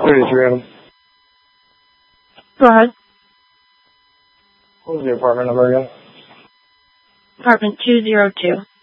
33 Adam. Go ahead. What was the apartment number again? Apartment 202.